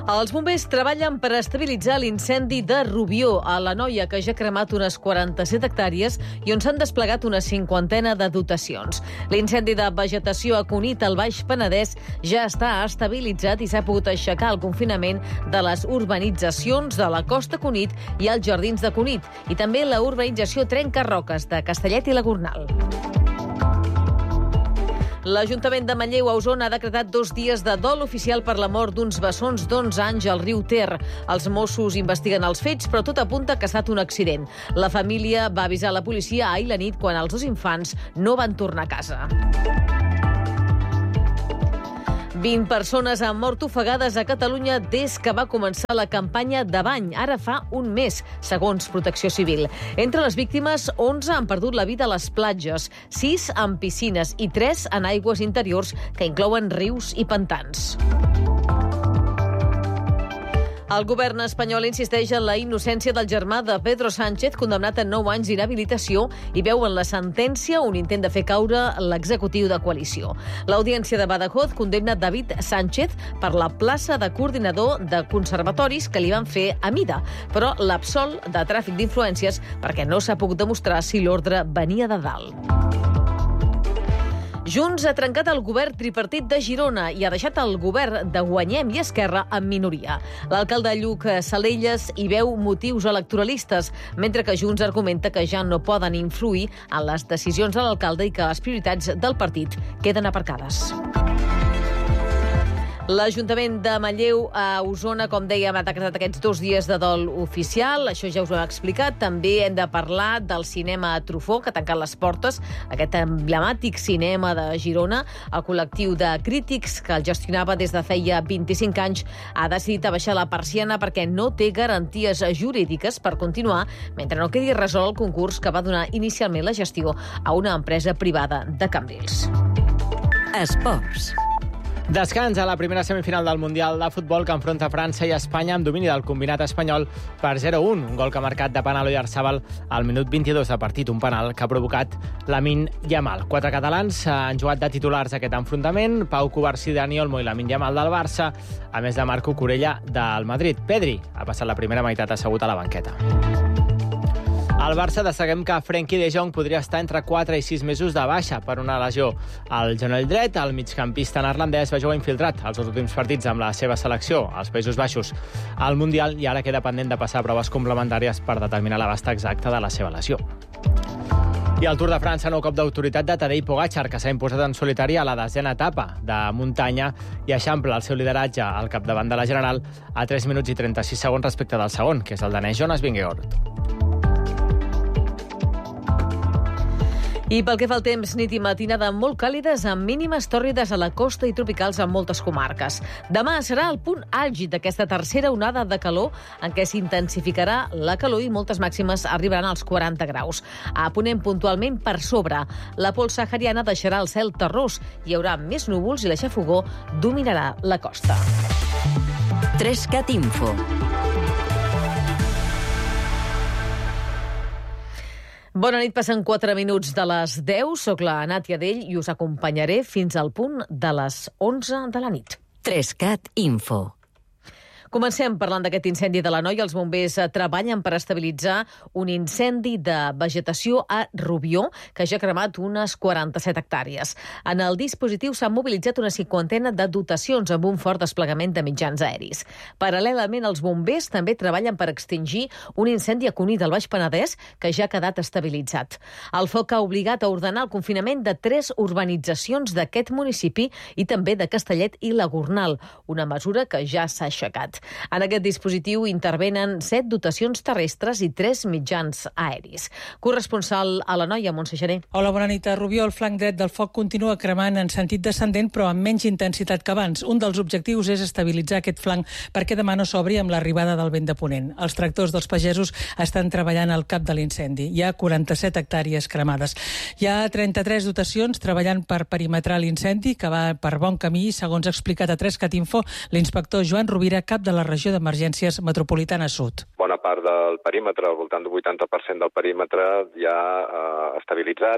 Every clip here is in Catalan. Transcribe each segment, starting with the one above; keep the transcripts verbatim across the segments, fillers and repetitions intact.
Els bombers treballen per estabilitzar l'incendi de Rubió, a l'Anoia, que ja ha cremat unes quaranta-set hectàrees i on s'han desplegat una cinquantena de dotacions. L'incendi de vegetació a Cunit, al Baix Penedès, ja està estabilitzat i s'ha pogut aixecar el confinament de les urbanitzacions de la Costa Cunit i els Jardins de Cunit, i també la urbanització Trencarroques de Castellet i la Gornal. L'Ajuntament de Manlleu, a Osona, ha decretat dos dies de dol oficial per la mort d'uns bessons d'onze anys al riu Ter. Els Mossos investiguen els fets, però tot apunta que ha estat un accident. La família va avisar la policia ahir la nit quan els dos infants no van tornar a casa. vint persones han mort ofegades a Catalunya des que va començar la campanya de bany, ara fa un mes, segons Protecció Civil. Entre les víctimes, onze han perdut la vida a les platges, sis en piscines i tres en aigües interiors que inclouen rius i pantans. El govern espanyol insisteix en la innocència del germà de Pedro Sánchez, condemnat a nou anys d'inhabilitació, i veu en la sentència un intent de fer caure l'executiu de coalició. L'Audiència de Badajoz condemna David Sánchez per la plaça de coordinador de conservatoris que li van fer a mida, però l'absol de tràfic d'influències perquè no s'ha pogut demostrar si l'ordre venia de dalt. Junts ha trencat el govern tripartit de Girona i ha deixat el govern de Guanyem i Esquerra en minoria. L'alcalde Lluc Salelles hi veu motius electoralistes, mentre que Junts argumenta que ja no poden influir en les decisions de l'alcalde i que les prioritats del partit queden aparcades. L'Ajuntament de Manlleu, a Osona, com dèiem, ha decretat aquests dos dies de dol oficial. Això ja us ho hem explicat. També hem de parlar del cinema Truffaut, que ha tancat les portes, aquest emblemàtic cinema de Girona. El col·lectiu de crítics que el gestionava des de feia vint-i-cinc anys ha decidit abaixar la persiana perquè no té garanties jurídiques per continuar mentre no quedi resolt el concurs que va donar inicialment la gestió a una empresa privada de Cambrils. Esports. Descans a la primera semifinal del Mundial de Futbol que enfronta França i Espanya amb domini del combinat espanyol per zero a un. Un gol que ha marcat de penal Oyarzabal al minut vint-i-dos de partit, un penal que ha provocat Lamine Yamal. Quatre catalans han jugat de titulars aquest enfrontament: Pau Cubarsí, Dani Olmo i Lamine Yamal del Barça, a més de Marco Corella del Madrid. Pedri ha passat la primera meitat assegut a la banqueta. Al Barça destaquem que Frenkie de Jong podria estar entre quatre i sis mesos de baixa per una lesió al genoll dret. El migcampista neerlandès va jugar infiltrat els últims partits amb la seva selecció als Països Baixos al Mundial i ara queda pendent de passar proves complementàries per determinar l'abast exacte de la seva lesió. I al Tour de França, nou cop d'autoritat de Tadej Pogačar, que s'ha imposat en solitari a la desena etapa de muntanya i eixampla el seu lideratge al capdavant de la general a tres minuts i trenta-sis segons respecte del segon, que és el danès Jonas Vingegaard. I pel que fa al temps, nit i matinada molt càlides amb mínimes tòrrides a la costa i tropicals en moltes comarques. Demà serà el punt àlgid d'aquesta tercera onada de calor en què s'intensificarà la calor i moltes màximes arribaran als quaranta graus. A Ponent puntualment per sobre. La pols sahariana deixarà el cel terrós. Hi haurà més núvols i la xafogor dominarà la costa. Trescat Info. Bona nit, passen quatre minuts de les deu. Soc la Nàtia Dell i us acompanyaré fins al punt de les onze de la nit. Trescat Info. Comencem parlant d'aquest incendi de l'Anoia. Els bombers treballen per estabilitzar un incendi de vegetació a Rubió, que ja ha cremat unes quaranta-set hectàrees. En el dispositiu s'han mobilitzat una cinquantena de dotacions amb un fort desplegament de mitjans aeris. Paral·lelament, els bombers també treballen per extingir un incendi a Cunit, al Baix Penedès, que ja ha quedat estabilitzat. El foc ha obligat a ordenar el confinament de tres urbanitzacions d'aquest municipi i també de Castellet i la Gornal, una mesura que ja s'ha aixecat. En aquest dispositiu intervenen set dotacions terrestres i tres mitjans aeris. Corresponsal a l'Anoia, Montse Gené. Hola, bona nit. A Rubió, el flanc dret del foc continua cremant en sentit descendent, però amb menys intensitat que abans. Un dels objectius és estabilitzar aquest flanc perquè demà no s'obri amb l'arribada del vent de ponent. Els tractors dels pagesos estan treballant al cap de l'incendi. Hi ha quaranta-set hectàrees cremades. Hi ha trenta-tres dotacions treballant per perimetrar l'incendi, que va per bon camí, segons ha explicat a Trescat Info l'inspector Joan Rovira, cap de la regió d'emergències metropolitana sud. Bona part del perímetre, al voltant del vuitanta per cent del perímetre, ja eh, estabilitzat,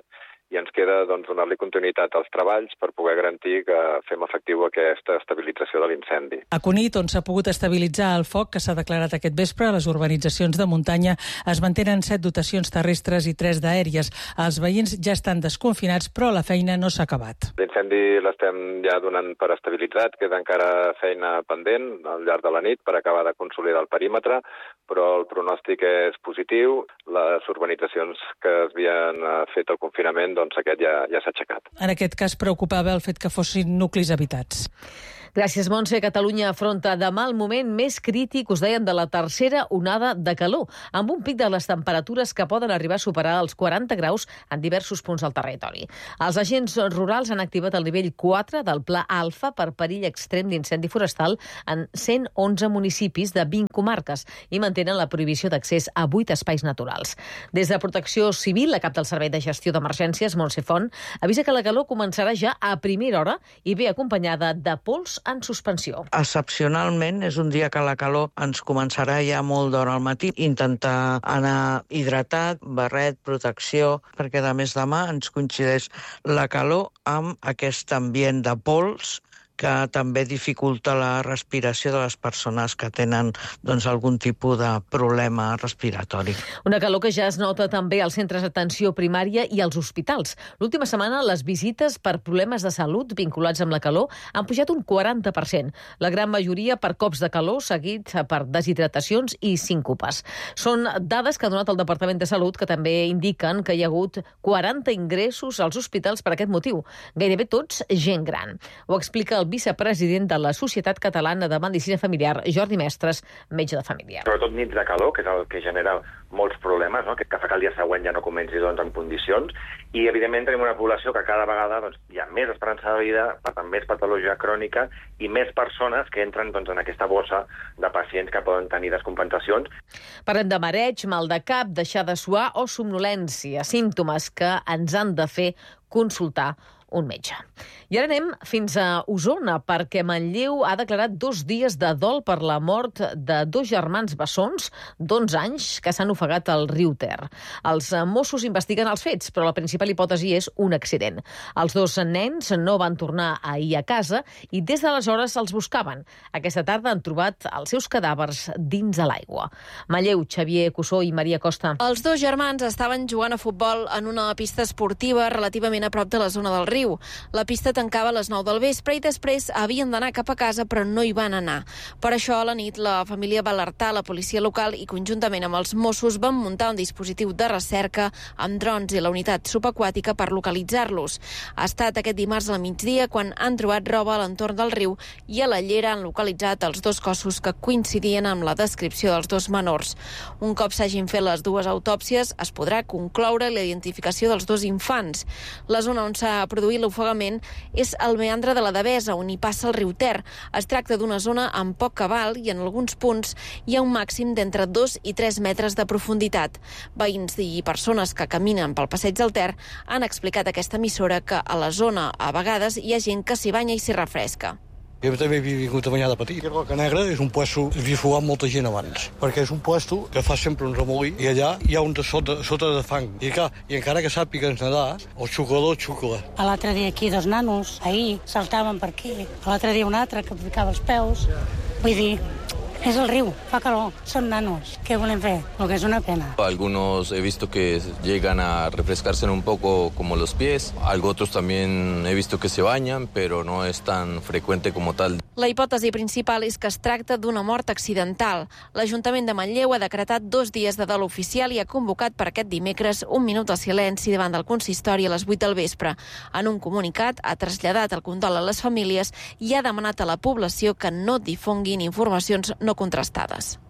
i ens queda doncs, donar-li continuïtat als treballs per poder garantir que fem efectiu aquesta estabilització de l'incendi. A Cunit, on s'ha pogut estabilitzar el foc que s'ha declarat aquest vespre, a les urbanitzacions de muntanya es mantenen set dotacions terrestres i tres d'aèries. Els veïns ja estan desconfinats, però la feina no s'ha acabat. L'incendi l'estem ja donant per estabilitzat, queda encara feina pendent al llarg de la nit per acabar de consolidar el perímetre, però el pronòstic és positiu. Les urbanitzacions que havien fet el confinament, doncs aquest ja, ja s'ha aixecat. En aquest cas preocupava el fet que fossin nuclis habitats. Gràcies, Montse. Catalunya afronta demà el moment més crític, us deien, de la tercera onada de calor, amb un pic de les temperatures que poden arribar a superar els quaranta graus en diversos punts del territori. Els agents rurals han activat el nivell quatre del Pla Alfa per perill extrem d'incendi forestal en cent onze municipis de vint comarques i mantenen la prohibició d'accés a vuit espais naturals. Des de Protecció Civil, la cap del Servei de Gestió d'Emergències, Montse Font, avisa que la calor començarà ja a primera hora i ve acompanyada de pols en suspensió. Excepcionalment, és un dia que la calor ens començarà ja molt d'hora al matí. Intentar anar hidratat, barret, protecció, perquè de més demà ens coincideix la calor amb aquest ambient de pols que també dificulta la respiració de les persones que tenen doncs, algun tipus de problema respiratori. Una calor que ja es nota també als centres d'atenció primària i als hospitals. L'última setmana les visites per problemes de salut vinculats amb la calor han pujat un quaranta per cent. La gran majoria per cops de calor, seguits per deshidratacions i síncopes. Són dades que ha donat el Departament de Salut, que també indiquen que hi ha hagut quaranta ingressos als hospitals per aquest motiu. Gairebé tots gent gran. Ho explica el vicepresident de la Societat Catalana de Medicina Familiar, Jordi Mestres, metge de família. Sobretot nits de calor, que és el que genera molts problemes, no? que fa que el dia següent ja no comenci doncs, en condicions, i evidentment tenim una població que cada vegada doncs, hi ha més esperança de vida, per tant més patologia crònica i més persones que entren doncs, en aquesta bossa de pacients que poden tenir descompensacions. Parlem de mareig, mal de cap, deixar de suar o somnolència, símptomes que ens han de fer consultar un metge. I ara anem fins a Osona, perquè Manlleu ha declarat dos dies de dol per la mort de dos germans bessons d'onze anys que s'han ofegat al riu Ter. Els Mossos investiguen els fets, però la principal hipòtesi és un accident. Els dos nens no van tornar ahir a casa i des d'aleshores els buscaven. Aquesta tarda han trobat els seus cadàvers dins de l'aigua. Manlleu, Xavier Cussó i Maria Costa. Els dos germans estaven jugant a futbol en una pista esportiva relativament a prop de la zona del riu. La pista tancava a les nou del vespre i després havien d'anar cap a casa, però no hi van anar. Per això, a la nit, la família va alertar la policia local i, conjuntament amb els Mossos, van muntar un dispositiu de recerca amb drons i la unitat subaquàtica per localitzar-los. Ha estat aquest dimarts al migdia quan han trobat roba a l'entorn del riu i a la llera han localitzat els dos cossos que coincidien amb la descripció dels dos menors. Un cop s'hagin fet les dues autòpsies, es podrà concloure la identificació dels dos infants. La zona on s'ha produït l'ofegament és el meandre de la Devesa, on hi passa el riu Ter. Es tracta d'una zona amb poc cabal i en alguns punts hi ha un màxim d'entre dos i tres metres de profunditat. Veïns i persones que caminen pel passeig del Ter han explicat a aquesta emissora que a la zona a vegades hi ha gent que s'hi banya i s'hi refresca. Jo també he vingut a banyar de petit. Roca Negra és un puesto que havia fugat molta gent abans, perquè és un puesto que fa sempre un remolí i allà hi ha un de sota, sota de fang. I, clar, i encara que sàpigues nedar, el xuclador xucla. L'altre dia aquí dos nanos, ahir, saltaven per aquí. L'altre dia un altre que ficava els peus. Vull dir, es el riu, fa calor, son nanos. ¿Qué volen fer? Lo que es una pena. Algunos he visto que llegan a refrescarse un poco como los pies. Algo otros también he visto que se bañan, pero no es tan frecuente como tal. La hipòtesi principal és que es tracta d'una mort accidental. L'Ajuntament de Manlleu ha decretat dos dies de dol oficial i ha convocat per aquest dimecres un minut de silenci davant del consistori a les vuit del vespre. En un comunicat ha traslladat el condol a les famílies i ha demanat a la població que no difonguin informacions no contrastades.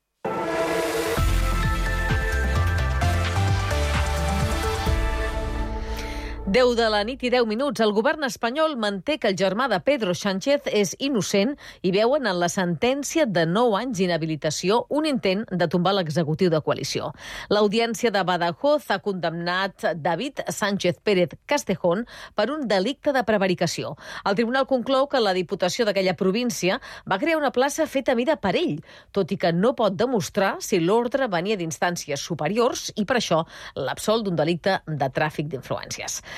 deu de la nit i deu minuts. El govern espanyol manté que el germà de Pedro Sánchez és innocent i veuen en la sentència de nou anys d'inhabilitació un intent de tombar l'executiu de coalició. L'Audiència de Badajoz ha condemnat David Sánchez Pérez Castejón per un delicte de prevaricació. El tribunal conclou que la Diputació d'aquella província va crear una plaça feta a mida per ell, tot i que no pot demostrar si l'ordre venia d'instàncies superiors i per això l'absol d'un delicte de tràfic d'influències.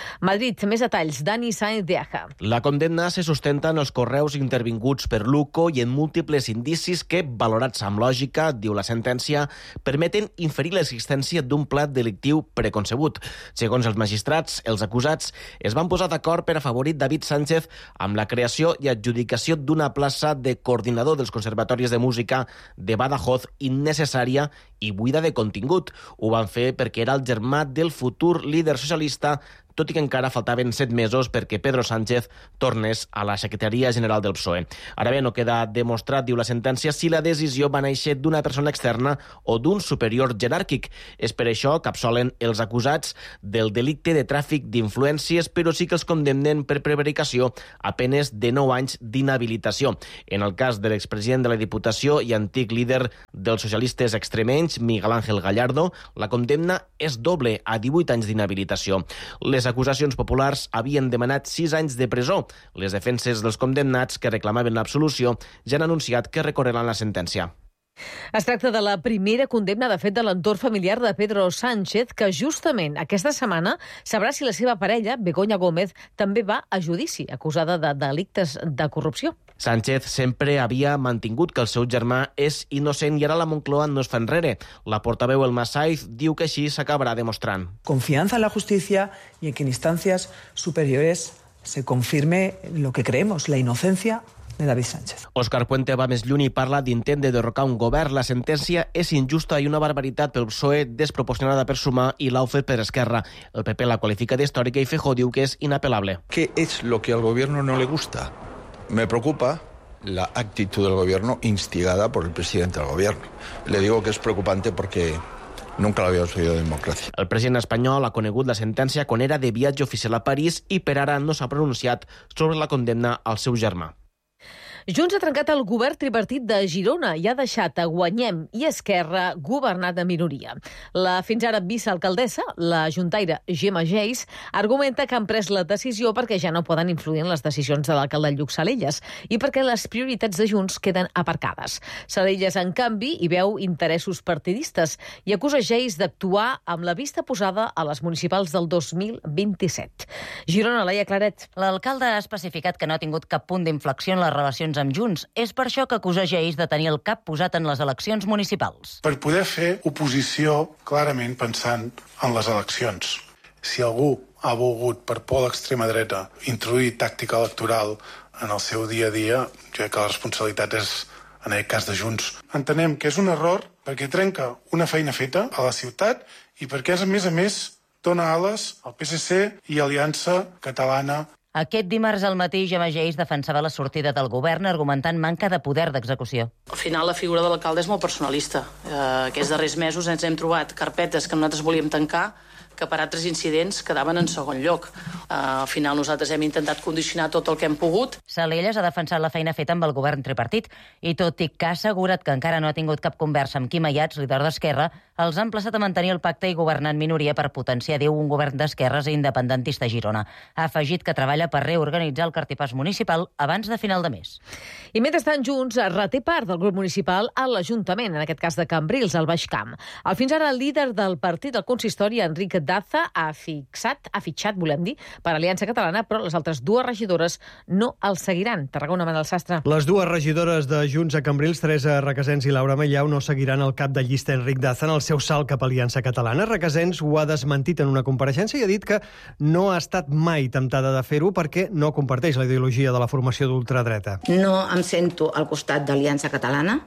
Madrid, més detalls. Dani Sáenz de Aja. La condemna se sustenta en els correus intervinguts per Luco i en múltiples indicis que, valorats amb lògica, diu la sentència, permeten inferir l'existència d'un pla delictiu preconcebut. Segons els magistrats, els acusats es van posar d'acord per afavorir David Sánchez amb la creació i adjudicació d'una plaça de coordinador dels conservatoris de música de Badajoz innecessària i buida de contingut. Ho van fer perquè era el germà del futur líder socialista, tot i que encara faltaven set mesos perquè Pedro Sánchez tornés a la Secretaria General del P S O E. Ara bé, no queda demostrat, diu la sentència, si la decisió va néixer d'una persona externa o d'un superior jeràrquic. És per això que absolen els acusats del delicte de tràfic d'influències, però sí que els condemnen per prevaricació a penes de nou anys d'inhabilitació. En el cas de l'expresident de la Diputació i antic líder dels socialistes extremenys, Miguel Ángel Gallardo, la condemna és doble, a divuit anys d'inhabilitació. Les acusacions populars havien demanat sis anys de presó. Les defenses dels condemnats que reclamaven l'absolució ja han anunciat que recorreran la sentència. Es tracta de la primera condemna, de fet, de l'entorn familiar de Pedro Sánchez, que justament aquesta setmana sabrà si la seva parella, Begoña Gómez, també va a judici, acusada de delictes de corrupció. Sánchez sempre havia mantingut que el seu germà és innocent i ara la Moncloa no es fa enrere. La portaveu Elma Saiz diu que així s'acabarà demostrant. Confianza en la justicia y en que en instancias superiores se confirme lo que creemos, la inocencia de David Sánchez. Òscar Puente va més lluny i parla d'intent de derrocar un govern. La sentència és injusta i una barbaritat pel P S O E, desproporcionada per Sumar i Lawfare per Esquerra. El P P la qualifica d'històrica i Feijóo diu que és inapelable. ¿Qué es lo que al gobierno no le gusta? Me preocupa la actitud del gobierno instigada por el presidente del gobierno. Le digo que es preocupante porque nunca lo habíamos vivido en democracia. El president espanyol ha conegut la sentència quan era de viatge oficial a París i per ara no s'ha pronunciat sobre la condemna al seu germà. Junts ha trencat el govern tripartit de Girona i ha deixat a Guanyem i Esquerra governar de minoria. La fins ara vicealcaldessa, la juntaire Gemma Geis, argumenta que han pres la decisió perquè ja no poden influir en les decisions de l'alcalde Lluc Salelles i perquè les prioritats de Junts queden aparcades. Salelles, en canvi, hi veu interessos partidistes i acusa Geis d'actuar amb la vista posada a les municipals del dos mil vint-i-set. Girona, Laia Claret. L'alcalde ha especificat que no ha tingut cap punt d'inflexió en les relacions amb Junts. És per això que acusa Geis de tenir el cap posat en les eleccions municipals. Per poder fer oposició clarament pensant en les eleccions. Si algú ha volgut, per por a l'extrema dreta, introduir tàctica electoral en el seu dia a dia, jo crec que la responsabilitat és, en aquest cas de Junts. Entenem que és un error perquè trenca una feina feta a la ciutat i perquè, a més a més, dona ales al P S C i Aliança Catalana. Aquest dimarts al matí, Gemma Geis defensava la sortida del govern argumentant manca de poder d'execució. Al final, la figura de l'alcalde és molt personalista. Eh, aquests darrers mesos ens hem trobat carpetes que nosaltres volíem tancar que per altres incidents quedaven en segon lloc. Eh, al final nosaltres hem intentat condicionar tot el que hem pogut. Salelles ha defensat la feina feta amb el govern tripartit i tot i que ha assegurat que encara no ha tingut cap conversa amb Quim Ayats, líder d'Esquerra, els ha emplaçat a mantenir el pacte i governar en minoria per potenciar, diu, un govern d'esquerres i independentista a Girona. Ha afegit que treballa per reorganitzar el cartipàs municipal abans de final de mes. I mentrestant, Junts reté part del grup municipal a l'Ajuntament, en aquest cas de Cambrils, al Baix Camp. El fins ara el líder del partit del consistori, Enric Daza, ha fixat, ha fitxat, volem dir, per Aliança Catalana, però les altres dues regidores no el seguiran. Tarragona, Manel Sastre. Les dues regidores de Junts a Cambrils, Teresa Requesens i Laura Mellau, no seguiran el cap de llista Enric Daza en el seu salt cap a Aliança Catalana. Requesens ho ha desmentit en una compareixença i ha dit que no ha estat mai temptada de fer-ho perquè no comparteix la ideologia de la formació d'ultradreta. No em sento al costat d'Aliança Catalana,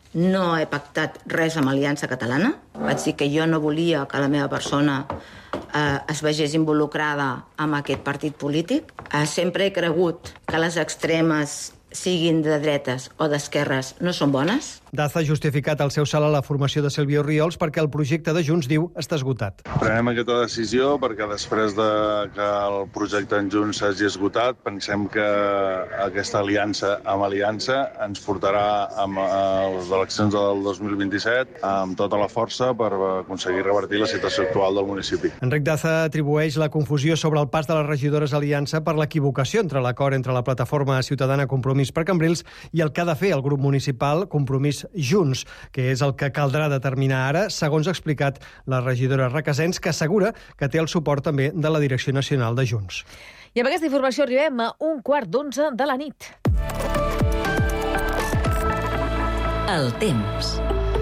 no he pactat res amb Aliança Catalana. Vaig dir que jo no volia que la meva persona eh, es vegés involucrada amb aquest partit polític. Eh, sempre he cregut que les extremes, siguin de dretes o d'esquerres, no són bones. Daza ha justificat el seu salt a la formació de Sílvia Orriols perquè el projecte de Junts, diu, està esgotat. Prenem aquesta decisió perquè després de que el projecte en Junts s'hagi esgotat, pensem que aquesta aliança amb Aliança ens portarà a les eleccions del dos mil vint-i-set amb tota la força per aconseguir revertir la situació actual del municipi. Enric Daza atribueix la confusió sobre el pas de les regidores Aliança per l'equivocació entre l'acord entre la plataforma ciutadana Compromís Compromís per Cambrils, i el que ha de fer el grup municipal Compromís Junts, que és el que caldrà determinar ara, segons ha explicat la regidora Requesens, que assegura que té el suport també de la Direcció Nacional de Junts. I amb aquesta informació arribem a un quart d'onze de la nit. El temps.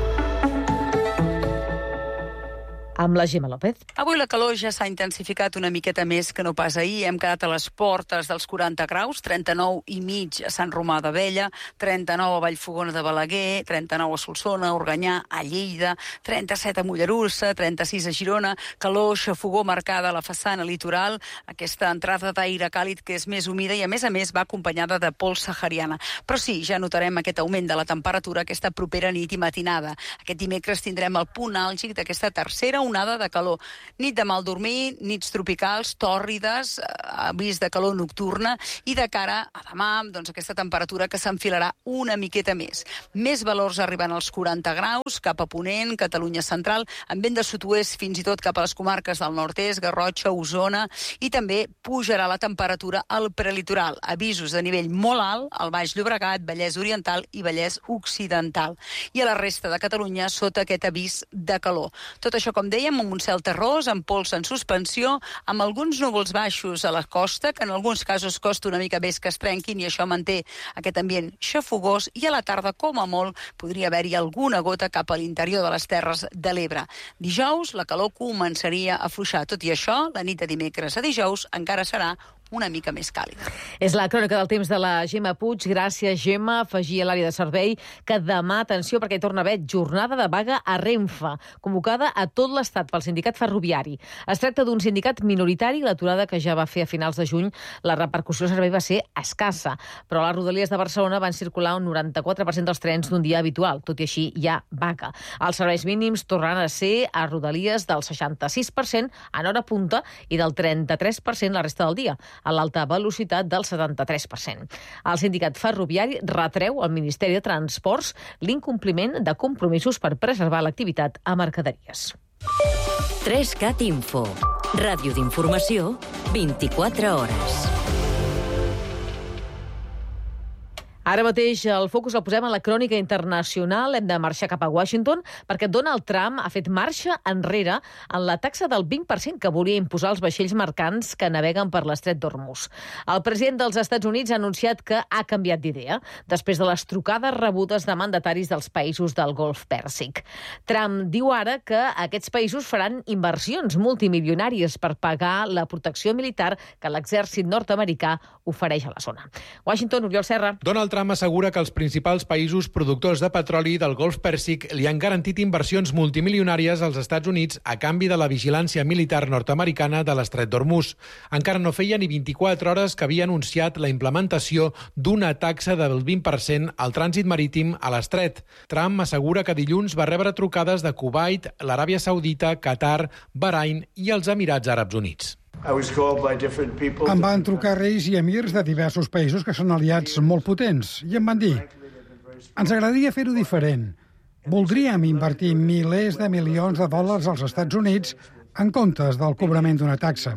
Amb la Gemma López. Avui la calor ja s'ha intensificat una miqueta més que no pas ahir. Hem quedat a les portes dels quaranta graus, trenta-nou i mig a Sant Romà d'Abella, trenta-nou a Vallfogona de Balaguer, trenta-nou a Solsona, a Organyà, a Lleida, trenta-set a Mollerussa, trenta-sis a Girona, calor, xafogó marcada a la façana litoral, aquesta entrada d'aire càlid que és més humida i a més a més va acompanyada de pols sahariana. Però sí, ja notarem aquest augment de la temperatura aquesta propera nit i matinada. Aquest dimecres tindrem el punt àlgid d'aquesta tercera onada de calor. Nit de mal dormir, nits tropicals, tòrrides, avís de calor nocturna i de cara a demà, doncs aquesta temperatura que s'enfilarà una miqueta més. Més valors arribant als quaranta graus, cap a Ponent, Catalunya central, amb vent de sud-oest fins i tot cap a les comarques del nord-est, Garrotxa, Osona, i també pujarà la temperatura al prelitoral. Avisos de nivell molt alt al Baix Llobregat, Vallès Oriental i Vallès Occidental. I a la resta de Catalunya sota aquest avís de calor. Tot això, com dèiem, amb un cel terrós, amb pols en suspensió, amb alguns núvols baixos a la costa, que en alguns casos costa una mica més que es trenquin, i això manté aquest ambient xafogós, i a la tarda, com a molt, podria haver-hi alguna gota cap a l'interior de les Terres de l'Ebre. Dijous, la calor començaria a afluixar. Tot i això, la nit de dimecres a dijous encara serà una mica més càlida. És la crònica del temps de la Gemma Puig. Gràcies, Gemma. Afegir a l'àrea de servei que demà, atenció, perquè hi torna a haver jornada de vaga a Renfe, convocada a tot l'Estat pel sindicat ferroviari. Es tracta d'un sindicat minoritari. L'aturada que ja va fer a finals de juny, la repercussió del servei va ser escassa, però a les Rodalies de Barcelona van circular un noranta-quatre per cent dels trens d'un dia habitual. Tot i així, hi ha vaga. Els serveis mínims tornaran a ser a Rodalies del seixanta-sis per cent en hora punta i del trenta-tres per cent la resta del dia, a l'alta velocitat del setanta-tres per cent. El sindicat ferroviari retreu al Ministeri de Transports l'incompliment de compromisos per preservar l'activitat a mercaderies. tres cat Info. Ràdio d'informació, vint-i-quatre hores. Ara mateix el focus el posem en la crònica internacional. Hem de marxar cap a Washington perquè Donald Trump ha fet marxa enrere en la taxa del vint per cent que volia imposar als vaixells mercants que naveguen per l'estret d'Hormuz. El president dels Estats Units ha anunciat que ha canviat d'idea després de les trucades rebudes de mandataris dels països del Golf Pèrsic. Trump diu ara que aquests països faran inversions multimilionàries per pagar la protecció militar que l'exèrcit nord-americà ofereix a la zona. Washington, Oriol Serra. Donald Trump assegura que els principals països productors de petroli del Golf Pèrsic li han garantit inversions multimilionàries als Estats Units a canvi de la vigilància militar nord-americana de l'estret d'Hormuz. Encara no feia ni vint-i-quatre hores que havia anunciat la implementació d'una taxa del vint per cent al trànsit marítim a l'estret. Trump assegura que dilluns va rebre trucades de Kuwait, l'Aràbia Saudita, Qatar, Bahrain i els Emirats Àrabs Units. Em van trucar reis i emirs de diversos països que són aliats molt potents i em van dir: ens agradaria fer-ho diferent. Voldríem invertir milers de milions de dòlars als Estats Units en comptes del cobrament d'una taxa.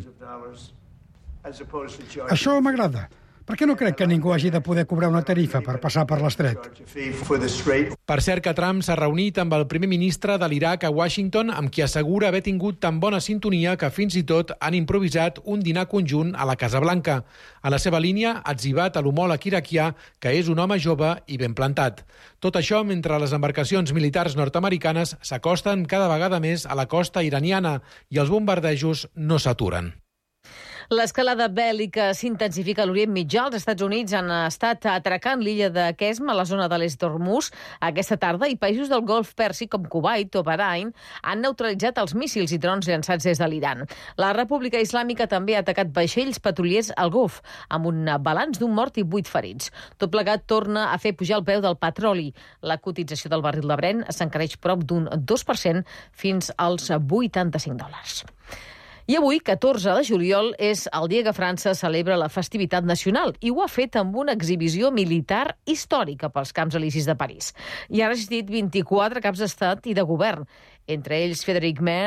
Això m'agrada, perquè no crec que ningú hagi de poder cobrar una tarifa per passar per l'estret. Per cert que Trump s'ha reunit amb el primer ministre de l'Iraq a Washington, amb qui assegura haver tingut tan bona sintonia que fins i tot han improvisat un dinar conjunt a la Casa Blanca. A la seva línia ha etzibat a l'homòleg iraquià, que és un home jove i ben plantat. Tot això mentre les embarcacions militars nord-americanes s'acosten cada vegada més a la costa iraniana i els bombardejos no s'aturen. L'escalada bèl·lica s'intensifica a l'Orient Mitjà. Els Estats Units han estat atracant l'illa de Qesm, a la zona de l'est d'Hormuz, aquesta tarda, i països del Golf Pèrsic, com Kuwait o Bahrain, han neutralitzat els míssils i drons llançats des de l'Iran. La República Islàmica també ha atacat vaixells petroliers al Golf, amb un balanç d'un mort i vuit ferits. Tot plegat torna a fer pujar el preu del petroli. La cotització del barril de Brent s'encareix prop d'un dos per cent fins als vuitanta-cinc dòlars. I avui, catorze de juliol, és el dia que França celebra la festivitat nacional i ho ha fet amb una exhibició militar històrica pels Camps Elisis de París. Hi ha assistit vint-i-quatre caps d'estat i de govern, entre ells Friedrich Merz,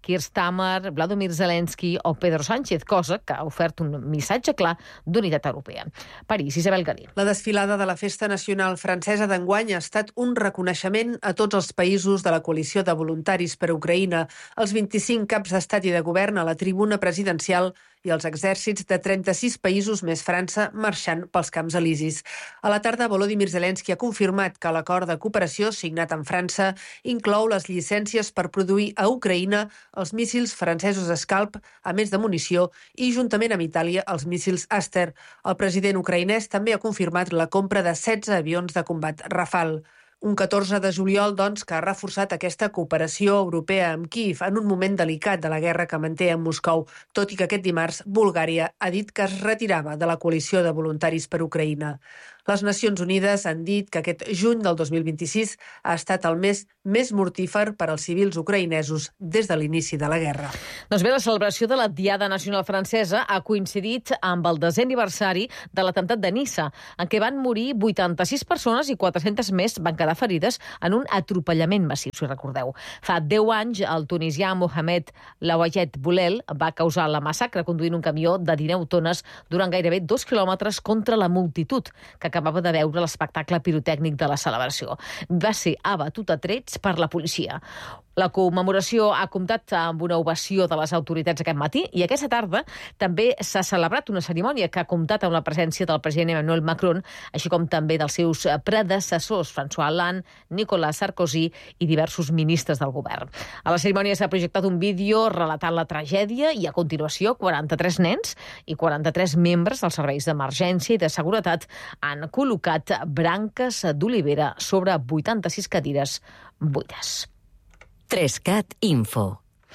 Keir Starmer, Vladimir Zelensky o Pedro Sánchez, cosa que ha ofert un missatge clar d'unitat europea. París, Isabel Galí. La desfilada de la Festa Nacional Francesa d'enguany ha estat un reconeixement a tots els països de la coalició de voluntaris per Ucraïna, els vint-i-cinc caps d'estat i de govern a la tribuna presidencial i els exèrcits de trenta-sis països més França marxant pels camps elisis. A la tarda, Volodymyr Zelensky ha confirmat que l'acord de cooperació signat amb França inclou les llicències per produir a Ucraïna els míssils francesos Scalp, a més de munició, i juntament amb Itàlia els míssils Aster. El president ucraïnès també ha confirmat la compra de setze avions de combat Rafale. Un catorze de juliol, doncs, que ha reforçat aquesta cooperació europea amb Kíev en un moment delicat de la guerra que manté amb Moscou, tot i que aquest dimarts Bulgària ha dit que es retirava de la coalició de voluntaris per Ucraïna. Les Nacions Unides han dit que aquest juny del dos mil vint-i-sis ha estat el mes més mortífer per als civils ucraïnesos des de l'inici de la guerra. Doncs bé, la celebració de la Diada Nacional Francesa ha coincidit amb el desè aniversari de l'atemptat de Niça, en què van morir vuitanta-sis persones i quatre-centes més van quedar ferides en un atropellament massiu, si recordeu. Fa deu anys, el tunisià Mohamed Lawayet Boulel va causar la massacre conduint un camió de dinou tones durant gairebé dos quilòmetres contra la multitud que acabava de veure l'espectacle pirotècnic de la celebració. Va ser abatut a trets per la policia. La commemoració ha comptat amb una ovació de les autoritats aquest matí i aquesta tarda també s'ha celebrat una cerimònia que ha comptat amb la presència del president Emmanuel Macron, així com també dels seus predecessors, François Hollande, Nicolas Sarkozy i diversos ministres del govern. A la cerimònia s'ha projectat un vídeo relatant la tragèdia i a continuació quaranta-tres nens i quaranta-tres membres dels serveis d'emergència i de seguretat han col·locat branques d'olivera sobre vuitanta-sis cadires buides. tres cat Info.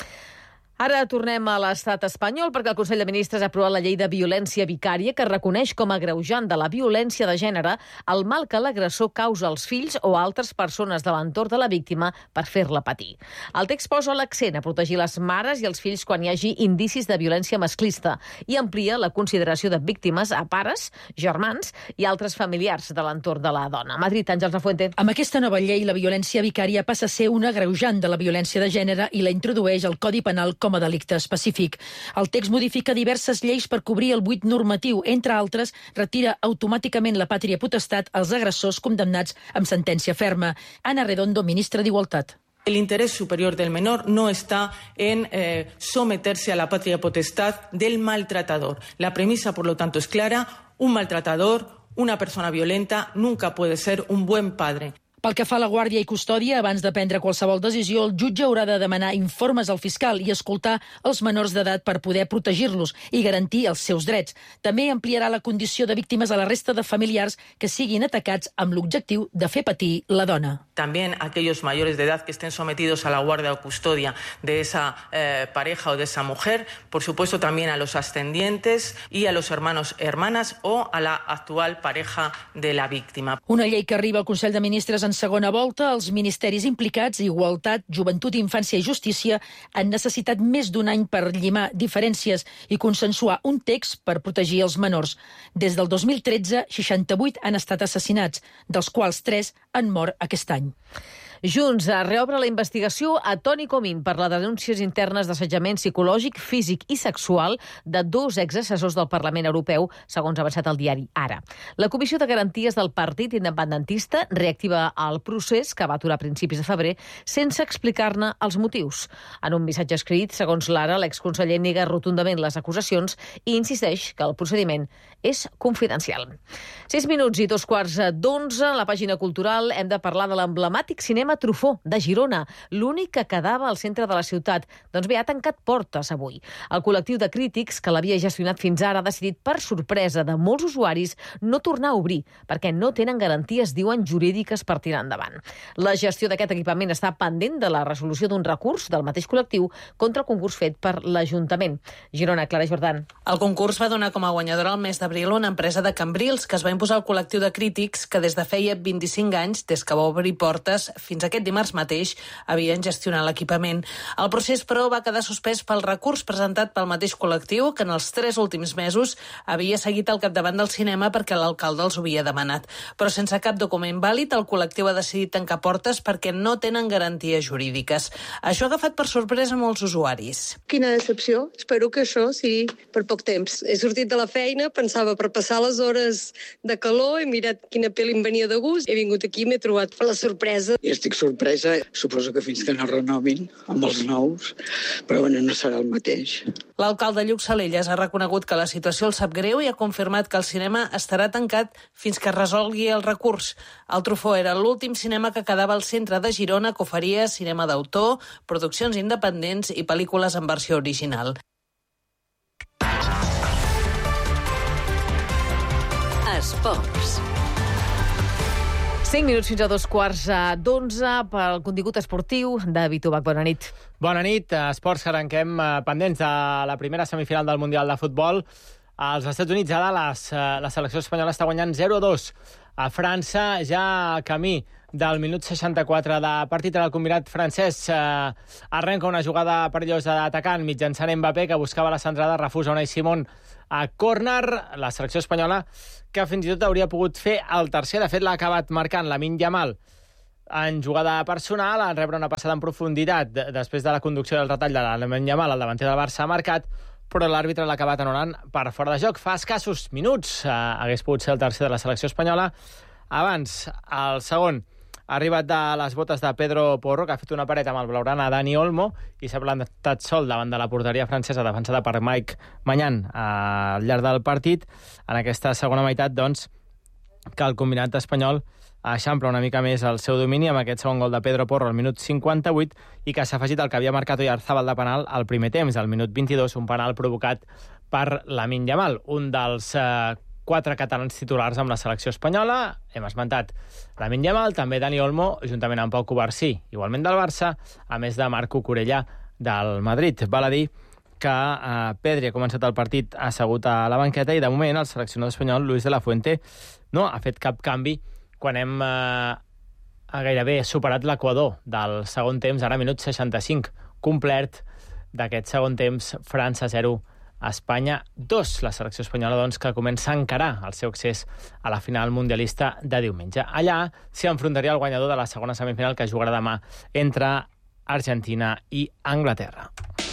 Ara tornem a l'estat espanyol perquè el Consell de Ministres ha aprovat la llei de violència vicària que reconeix com a agreujant de la violència de gènere el mal que l'agressor causa als fills o altres persones de l'entorn de la víctima per fer-la patir. El text posa l'accent a protegir les mares i els fills quan hi hagi indicis de violència masclista i amplia la consideració de víctimes a pares, germans i altres familiars de l'entorn de la dona. Madrid, Àngels Lafuente. Amb aquesta nova llei, la violència vicària passa a ser un agreujant de la violència de gènere i la introdueix al Codi Penal com a delicte específic. El text modifica diverses lleis per cobrir el buit normatiu. Entre altres, retira automàticament la pàtria potestat als agressors condemnats amb sentència ferma. Ana Redondo, ministra d'Igualtat. El interés superior del menor no está en eh, someterse a la patria potestad del maltratador. La premisa, por lo tanto, es clara. Un maltratador, una persona violenta, nunca puede ser un buen padre. Pel que fa a la guàrdia i custòdia, abans de prendre qualsevol decisió, el jutge haurà de demanar informes al fiscal i escoltar els menors d'edat per poder protegir-los i garantir els seus drets. També ampliarà la condició de víctimes a la resta de familiars que siguin atacats amb l'objectiu de fer patir la dona. También aquellos mayores de edad que estén sometidos a la guardia o custodia de esa eh, pareja o de esa mujer, por supuesto también a los ascendientes y a los hermanos, hermanas o a la actual pareja de la víctima. Una llei que arriba al Consell de Ministres en segona volta. Els ministeris implicats, Igualtat, Joventut, Infància i Justícia, han necessitat més d'un any per llimar diferències i consensuar un text per protegir els menors. Des del dos mil tretze, seixanta-vuit han estat assassinats, dels quals tres han mort aquest any. Junts reobre la investigació a Toni Comín per les denúncies internes d'assetjament psicològic, físic i sexual de dos exassessors del Parlament Europeu, segons ha avançat el diari Ara. La Comissió de Garanties del Partit Independentista reactiva el procés que va aturar a principis de febrer sense explicar-ne els motius. En un missatge escrit, segons l'Ara, l'exconseller nega rotundament les acusacions i insisteix que el procediment és confidencial. Sis minuts i dos quarts d'onze, a la pàgina cultural hem de parlar de l'emblemàtic cinema Truffaut, de Girona, l'únic que quedava al centre de la ciutat. Doncs bé, ha tancat portes avui. El col·lectiu de crítics que l'havia gestionat fins ara ha decidit, per sorpresa de molts usuaris, no tornar a obrir, perquè no tenen garanties, diuen, jurídiques per tirar endavant. La gestió d'aquest equipament està pendent de la resolució d'un recurs del mateix col·lectiu contra el concurs fet per l'Ajuntament. Girona, Clara Jordan. El concurs va donar com a guanyadora el mes d'abril una empresa de Cambrils que es va imposar al col·lectiu de crítics que des de feia vint-i-cinc anys, des que va obrir portes fins fins aquest dimarts mateix havien gestionat l'equipament. El procés, però, va quedar suspès pel recurs presentat pel mateix col·lectiu, que en els tres últims mesos havia seguit al capdavant del cinema perquè l'alcalde els ho havia demanat. Però sense cap document vàlid, el col·lectiu ha decidit tancar portes perquè no tenen garanties jurídiques. Això ha agafat per sorpresa molts usuaris. Quina decepció. Espero que això sigui per poc temps. He sortit de la feina, pensava per passar les hores de calor, he mirat quina pel·li em venia de gust, he vingut aquí i m'he trobat la sorpresa. I estic sorpresa, suposo que fins que no renovin amb els nous, però bueno, no serà el mateix. L'alcalde Lluc Salelles ha reconegut que la situació el sap greu i ha confirmat que el cinema estarà tancat fins que es resolgui el recurs. El Trufó era l'últim cinema que quedava al centre de Girona, que oferia cinema d'autor, produccions independents i pel·lícules en versió original. Esports. cinc minuts fins a dos quarts d'onze pel contingut esportiu de Vitovac. Bona nit. Bona nit. Esports que arrenquem pendents de la primera semifinal del Mundial de Futbol. Als Estats Units, a Dallas, la selecció espanyola està guanyant zero a dos. A França, ja camí del minut seixanta-quatre de partit en el combinat francès, eh, arrenca una jugada perillosa d'atacant mitjançant Mbappé, que buscava la centrada, refusa Unai Simón a córner. La selecció espanyola, que fins i tot hauria pogut fer el tercer, de fet l'ha acabat marcant Lamine Yamal en jugada personal, en rebre una passada en profunditat després de la conducció del retall de Lamine Yamal, el davanter del Barça ha marcat, però l'àrbitre l'ha acabat anul·lant per fora de joc. Fa escassos minuts eh, hagués pogut ser el tercer de la selecció espanyola. Abans, el segon ha arribat de les botes de Pedro Porro, que ha fet una paret amb el blaugrana Dani Olmo i s'ha plantat sol davant de la porteria francesa defensada per Mike Maignan al llarg del partit. En aquesta segona meitat, doncs, que el combinat espanyol eixampla una mica més el seu domini amb aquest segon gol de Pedro Porro al minut cinquanta-vuit i que s'ha afegit el que havia marcat Oyarzabal de penal al primer temps, al minut vint-i-dos, un penal provocat per Lamine Yamal, un dels eh, quatre catalans titulars amb la selecció espanyola. Hem esmentat Lamine Yamal, també Dani Olmo, juntament amb Pau Covarsí, igualment del Barça, a més de Marco Corella del Madrid. Val a dir que eh, Pedri ha començat el partit assegut a la banqueta i de moment el seleccionador espanyol Luis de la Fuente no ha fet cap canvi quan hem eh, gairebé superat l'equador del segon temps, ara minut seixanta-cinc, complet d'aquest segon temps, França zero, Espanya dos. La selecció espanyola, doncs, que comença a encarar el seu accés a la final mundialista de diumenge. Allà s'hi enfrontaria el guanyador de la segona semifinal, que jugarà demà entre Argentina i Anglaterra.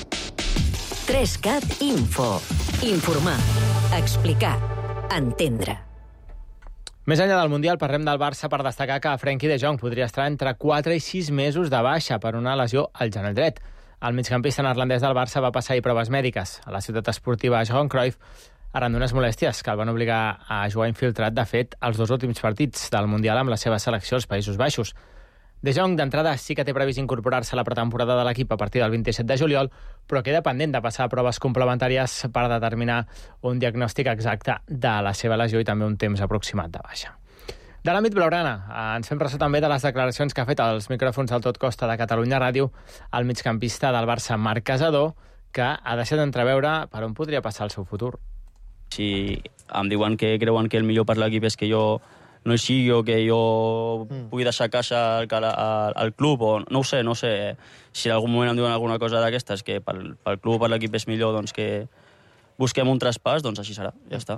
tres cat Info. Informar, explicar, entendre. Més enllà del Mundial, parlem del Barça per destacar que Frenkie de Jong podria estar entre quatre i sis mesos de baixa per una lesió al genoll dret. El migcampista neerlandès del Barça va passar-hi proves mèdiques a la ciutat esportiva Johan Cruyff arran d'unes molèsties que el van obligar a jugar infiltrat, de fet, els dos últims partits del Mundial amb la seva selecció als Països Baixos. De Jong, d'entrada, sí que té previst incorporar-se a la pretemporada de l'equip a partir del vint-i-set de juliol, però queda pendent de passar proves complementàries per determinar un diagnòstic exacte de la seva lesió i també un temps aproximat de baixa. De l'àmbit blaugrana, ens fem ressò també de les declaracions que ha fet als micròfons del Tot Costa de Catalunya Ràdio el migcampista del Barça, Marc Casador, que ha deixat d'entreveure per on podria passar el seu futur. Si em diuen que creuen que el millor per l'equip és que jo no hi sigui o que jo mm. pugui deixar casa al, al, al club, o no ho sé, no ho sé. Si en algun moment em diuen alguna cosa d'aquestes, que pel, pel club o per l'equip és millor doncs, que busquem un traspàs, doncs així serà, ja està.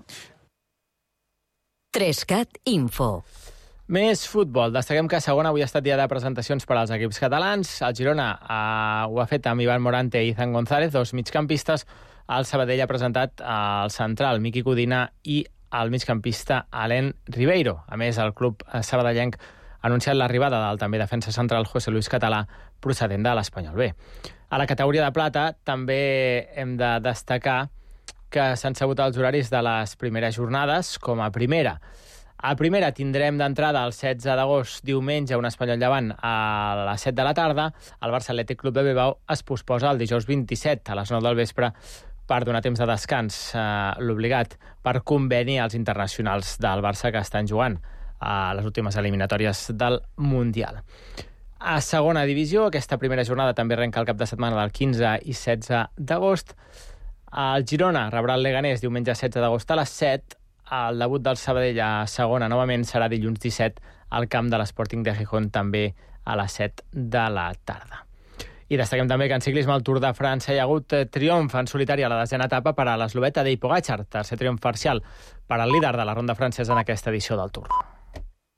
tres cat Info. Més futbol. Destaquem que a segona avui ha estat dia de presentacions per als equips catalans. El Girona eh, ho ha fet amb Ivan Morante i Izan González, dos migcampistes. El Sabadell ha presentat el central Miqui Codina i el migcampista Alain Ribeiro. A més, el club sabadellenc ha anunciat l'arribada del també defensa central José Luis Català, procedent de l'Espanyol B. A la categoria de plata també hem de destacar que s'han sabut els horaris de les primeres jornades com a primera. A primera tindrem d'entrada el setze d'agost, diumenge, un Espanyol Llevant a les set de la tarda. El Barça Atlètic Club de Bilbao es posposa el dijous vint-i-set a les nou del vespre per donar temps de descans, eh, l'obligat per conveni als internacionals del Barça que estan jugant a les últimes eliminatòries del Mundial. A segona divisió, aquesta primera jornada també arrenca el cap de setmana del quinze i setze d'agost. El Girona rebrà el Leganés diumenge setze d'agost a les set. el debut del Sabadell a segona novament serà dilluns disset al camp de l'Sporting de Gijón, també a les set de la tarda. I destaquem també que en ciclisme al Tour de França hi ha hagut triomf en solitari a la desena etapa per a l'eslovè Tadej Pogačar, tercer triomf parcial per al líder de la ronda francesa en aquesta edició del Tour.